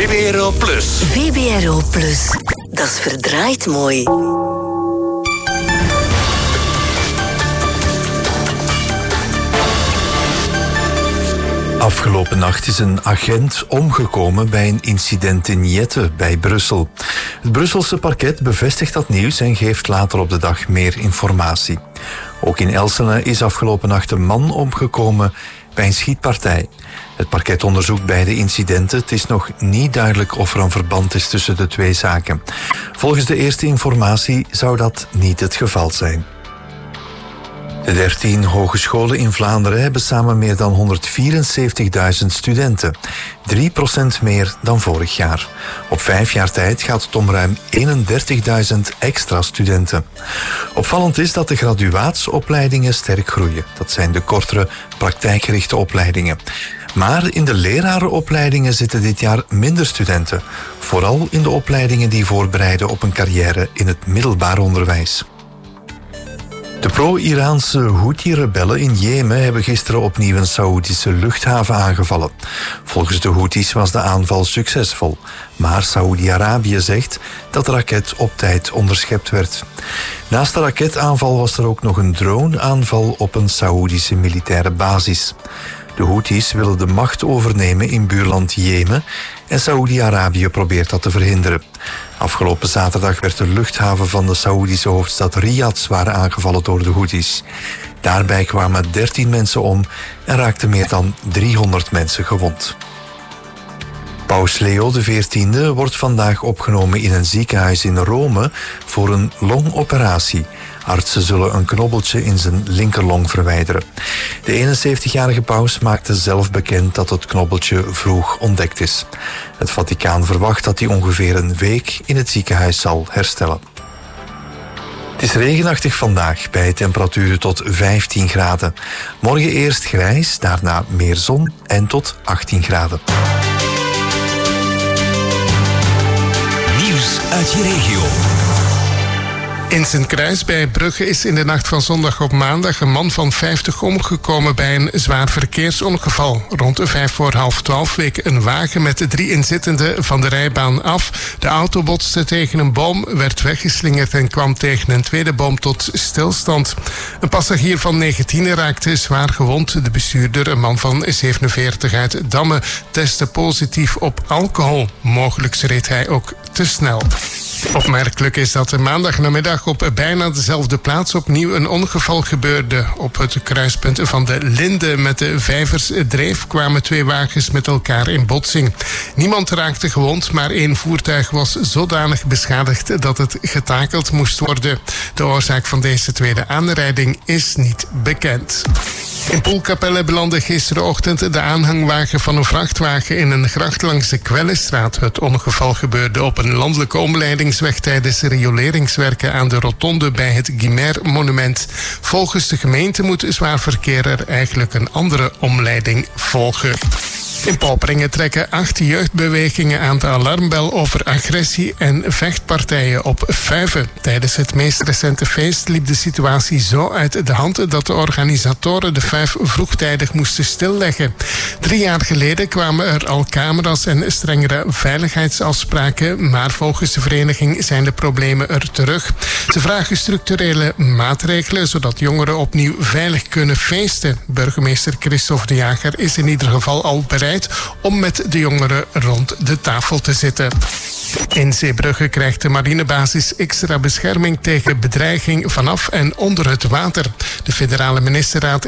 VBRO Plus. VBRO Plus. Dat is verdraaid mooi. Afgelopen nacht is een agent omgekomen bij een incident in Jette bij Brussel. Het Brusselse parket bevestigt dat nieuws en geeft later op de dag meer informatie. Ook in Elsene is afgelopen nacht een man omgekomen bij een schietpartij. Het parket onderzoekt beide incidenten. Het is nog niet duidelijk of er een verband is tussen de twee zaken. Volgens de eerste informatie zou dat niet het geval zijn. De 13 hogescholen in Vlaanderen hebben samen meer dan 174.000 studenten. 3% meer dan vorig jaar. Op 5 jaar tijd gaat het om ruim 31.000 extra studenten. Opvallend is dat de graduaatsopleidingen sterk groeien. Dat zijn de kortere, praktijkgerichte opleidingen. Maar in de lerarenopleidingen zitten dit jaar minder studenten. Vooral in de opleidingen die voorbereiden op een carrière in het middelbaar onderwijs. De pro-Iraanse Houthi-rebellen in Jemen hebben gisteren opnieuw een Saoedische luchthaven aangevallen. Volgens de Houthis was de aanval succesvol. Maar Saoedi-Arabië zegt dat de raket op tijd onderschept werd. Naast de raketaanval was er ook nog een droneaanval op een Saoedische militaire basis. De Houthis willen de macht overnemen in buurland Jemen en Saoedi-Arabië probeert dat te verhinderen. Afgelopen zaterdag werd de luchthaven van de Saoedische hoofdstad Riyadh zwaar aangevallen door de Houthis. Daarbij kwamen 13 mensen om en raakten meer dan 300 mensen gewond. Paus Leo XIV wordt vandaag opgenomen in een ziekenhuis in Rome voor een longoperatie. Artsen zullen een knobbeltje in zijn linkerlong verwijderen. De 71-jarige paus maakte zelf bekend dat het knobbeltje vroeg ontdekt is. Het Vaticaan verwacht dat hij ongeveer een week in het ziekenhuis zal herstellen. Het is regenachtig vandaag bij temperaturen tot 15 graden. Morgen eerst grijs, daarna meer zon en tot 18 graden. Nieuws uit je regio. In Sint-Kruis bij Brugge is in de nacht van zondag op maandag een man van 50 omgekomen bij een zwaar verkeersongeval. Rond 11:55 week een wagen met 3 inzittenden van de rijbaan af. De auto botste tegen een boom, werd weggeslingerd en kwam tegen een tweede boom tot stilstand. Een passagier van 19 raakte zwaar gewond. De bestuurder, een man van 47 uit Damme, testte positief op alcohol. Mogelijk reed hij ook te snel. Opmerkelijk is dat maandag namiddag op bijna dezelfde plaats opnieuw een ongeval gebeurde. Op het kruispunt van de Linde met de Vijversdreef kwamen 2 wagens met elkaar in botsing. Niemand raakte gewond, maar 1 voertuig was zodanig beschadigd dat het getakeld moest worden. De oorzaak van deze tweede aanrijding is niet bekend. In Poelkapelle belandde gisterenochtend de aanhangwagen van een vrachtwagen in een gracht langs de Kwellenstraat. Het ongeval gebeurde op een landelijke omleidingsweg tijdens rioleringswerken aan de rotonde bij het Guimer-monument. Volgens de gemeente moet zwaar verkeer er eigenlijk een andere omleiding volgen. In Poperingen trekken 8 jeugdbewegingen aan de alarmbel over agressie en vechtpartijen op Fuiven. Tijdens het meest recente feest liep de situatie zo uit de hand dat de organisatoren de Fuif vroegtijdig moesten stilleggen. 3 jaar geleden kwamen er al camera's en strengere veiligheidsafspraken, maar volgens de vereniging zijn de problemen er terug. Ze vragen structurele maatregelen zodat jongeren opnieuw veilig kunnen feesten. Burgemeester Christophe de Jager is in ieder geval al bereid om met de jongeren rond de tafel te zitten. In Zeebrugge krijgt de marinebasis extra bescherming tegen bedreiging vanaf en onder het water. De federale ministerraad